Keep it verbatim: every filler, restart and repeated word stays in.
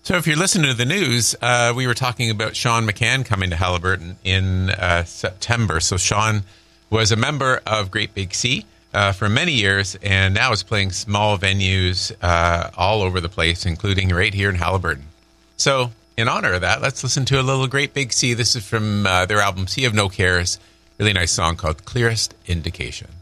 So if you're listening to the news, uh, we were talking about Sean McCann coming to Haliburton in uh, September. So Sean was a member of Great Big Sea uh, for many years, and now is playing small venues uh, all over the place, including right here in Haliburton. So in honor of that, let's listen to a little Great Big Sea. This is from uh, their album Sea of No Cares. Really nice song called Clearest Indication.